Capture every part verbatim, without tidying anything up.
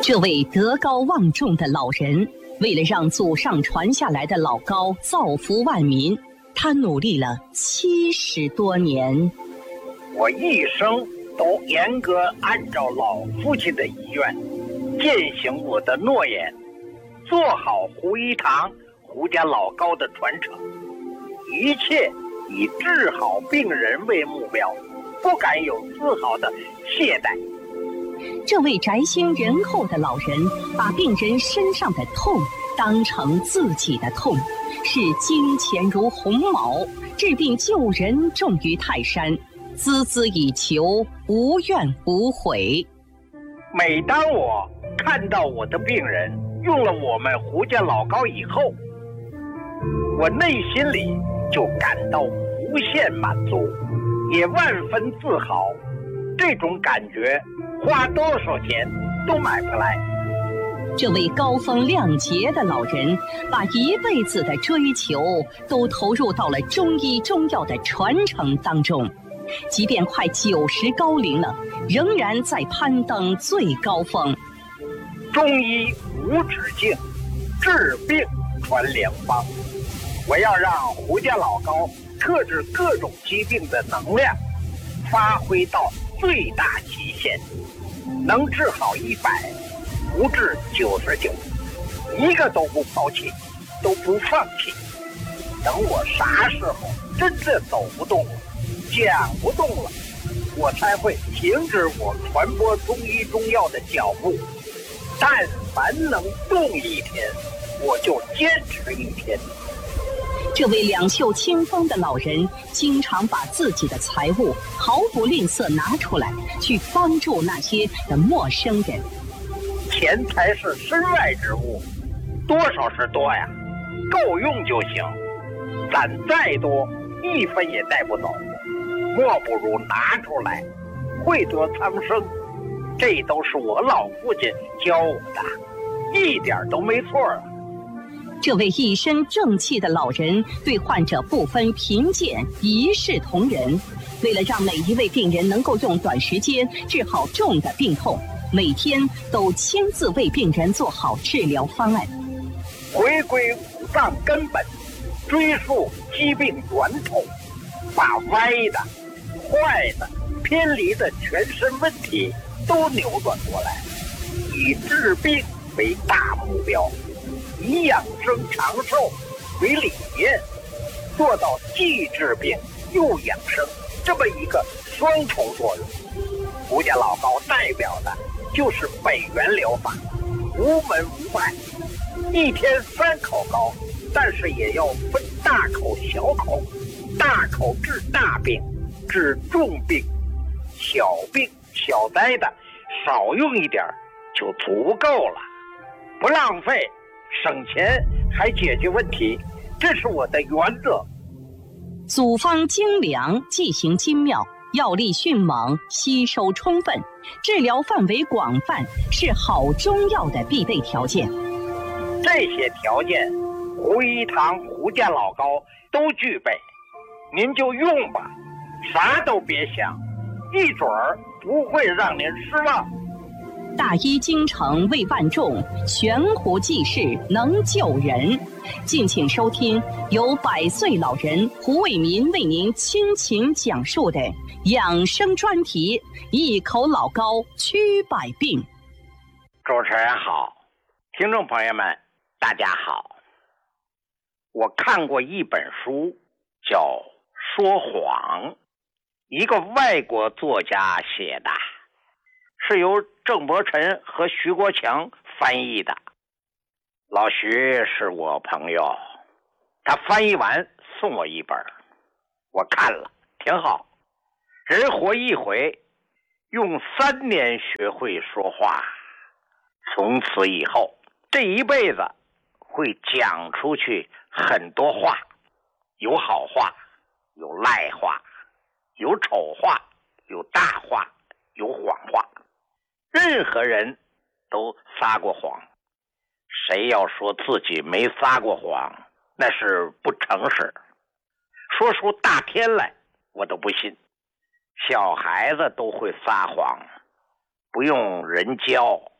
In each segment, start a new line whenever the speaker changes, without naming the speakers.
这位德高望重的老人，为了让祖上传下来的老高造福万民，他努力了七十多年。
我一生都严格按照老父亲的遗愿，践行我的诺言，做好胡一堂胡家老高的传承，一切以治好病人为目标，不敢有丝毫的懈怠。
这位宅心仁厚的老人，把病人身上的痛当成自己的痛，视金钱如鸿毛，治病救人重于泰山，孜孜以求，无怨无悔。
每当我看到我的病人用了我们胡家老高以后，我内心里就感到无限满足，也万分自豪。这种感觉花多少钱都买不来。
这位高风亮节的老人，把一辈子的追求都投入到了中医中药的传承当中，即便快九十高龄了，仍然在攀登最高峰。
中医无止境，治病传良方。我要让胡家老高克制各种疾病的能量发挥到最大极限，能治好一百，不治九十九，一个都不抛弃，都不放弃。等我啥时候真的走不动了，讲不动了，我才会停止我传播中医中药的脚步。但凡能动一天，我就坚持一天。
这位两袖清风的老人，经常把自己的财物毫不吝啬拿出来，去帮助那些的陌生人。
钱财是身外之物，多少是多呀，够用就行。攒再多，一分也带不走，莫不如拿出来，惠得苍生。这都是我老父亲教我的，一点都没错啊。
这位一身正气的老人，对患者不分贫贱，一视同仁。为了让每一位病人能够用短时间治好重的病痛，每天都亲自为病人做好治疗方案。
回归五脏根本，追溯疾病源头，把歪的、坏的、偏离的全身问题都扭转过来，以治病为大目标，以养生长寿为理念，做到既治病又养生这么一个双重作用。胡家老高代表的就是北元疗法，无门无派，一天三口高，但是也要分大口小口，大口治大病，治重病，小病小灾的少用一点就足够了，不浪费，省钱还解决问题，这是我的原则。
组方精良，剂型精妙，药力迅猛，吸收充分，治疗范围广泛，是好中药的必备条件。
这些条件，胡一堂胡家老高都具备，您就用吧，啥都别想，一准儿不会让您失望。
大医精诚为万众，悬壶济世能救人。敬请收听由百岁老人胡卫民为您倾情讲述的养生专题《一口老高驱百病》。
主持人好，听众朋友们大家好。我看过一本书叫《说谎》，一个外国作家写的，是由郑伯辰和徐国强翻译的。老徐是我朋友，他翻译完送我一本，我看了挺好。人活一回，用三年学会说话，从此以后这一辈子会讲出去很多话，有好话，有赖话，有丑话，有大话，有谎话。任何人都撒过谎，谁要说自己没撒过谎，那是不诚实。说出大天来，我都不信。小孩子都会撒谎，不用人教，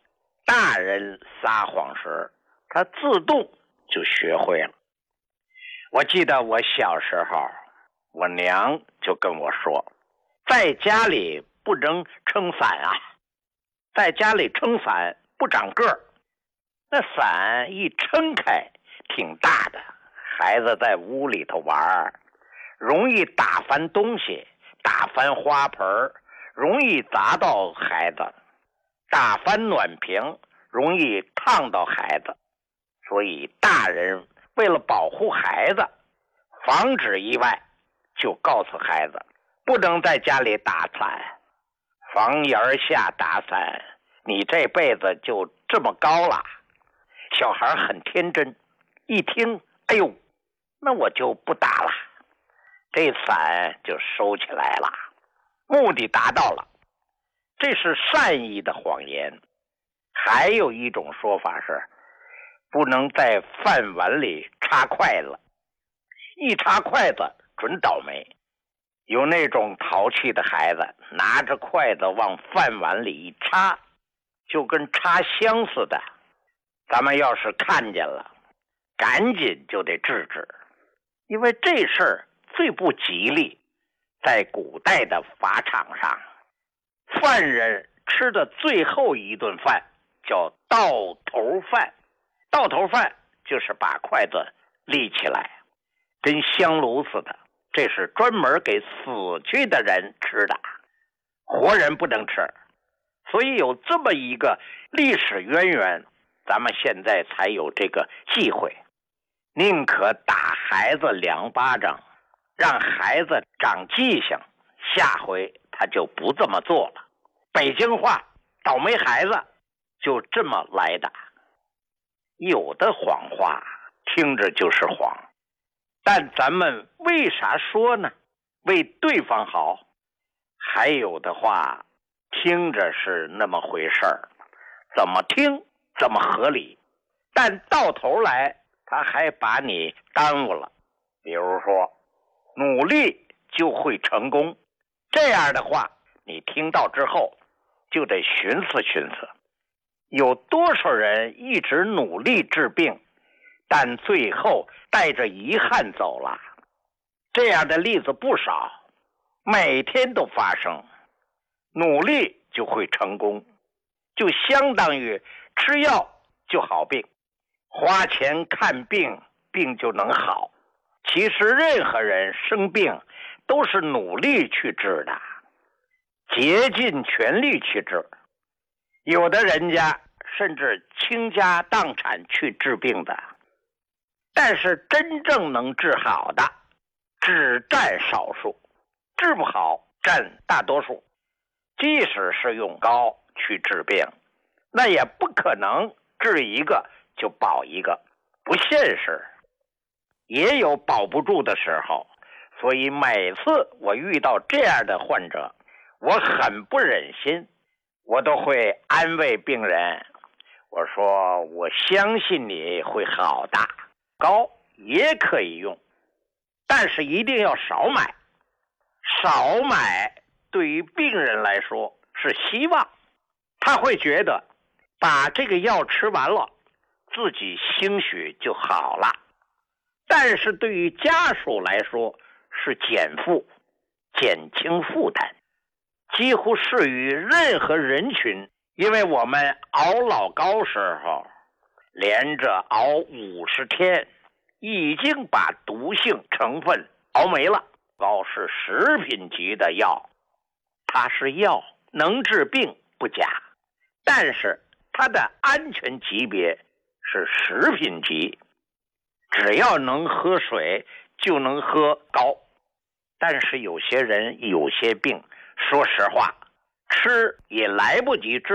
大人撒谎时，他自动就学会了。我记得我小时候，我娘就跟我说，在家里不能撑伞啊，在家里撑伞不长个儿，那伞一撑开挺大的，孩子在屋里头玩，容易打翻东西，打翻花盆，容易砸到孩子，打翻暖瓶，容易烫到孩子。所以大人为了保护孩子，防止意外，就告诉孩子不能在家里打伞，房檐下打伞，你这辈子就这么高了。小孩很天真，一听，哎呦，那我就不打了，这伞就收起来了，目的达到了。这是善意的谎言。还有一种说法是，不能在饭碗里插筷子，一插筷子准倒霉。有那种淘气的孩子，拿着筷子往饭碗里一插，就跟插香似的。咱们要是看见了，赶紧就得制止，因为这事儿最不吉利。在古代的法场上，犯人吃的最后一顿饭叫到头饭。到头饭就是把筷子立起来，跟香炉似的，这是专门给死去的人吃的，活人不能吃。所以有这么一个历史渊源，咱们现在才有这个忌讳，宁可打孩子两巴掌，让孩子长记性，下回他就不这么做了。北京话倒霉孩子就这么来的。有的谎话听着就是谎，但咱们为啥说呢？为对方好。还有的话听着是那么回事儿，怎么听怎么合理，但到头来他还把你耽误了。比如说，努力就会成功，这样的话你听到之后就得寻思寻思。有多少人一直努力治病，但最后带着遗憾走了？这样的例子不少，每天都发生。努力就会成功，就相当于吃药就好病，花钱看病，病就能好。其实任何人生病都是努力去治的，竭尽全力去治。有的人家甚至倾家荡产去治病的，但是真正能治好的只占少数，治不好占大多数。即使是用膏去治病，那也不可能治一个就保一个，不现实。也有保不住的时候，所以每次我遇到这样的患者，我很不忍心，我都会安慰病人，我说我相信你会好的，膏也可以用，但是一定要少买。少买对于病人来说是希望，他会觉得把这个药吃完了，自己兴许就好了。但是对于家属来说是减负，减轻负担，几乎适于任何人群。因为我们熬老膏时候连着熬五十天，已经把毒性成分熬没了。膏是食品级的药，它是药，能治病不假，但是它的安全级别是食品级，只要能喝水就能喝膏。但是有些人有些病，说实话吃也来不及治。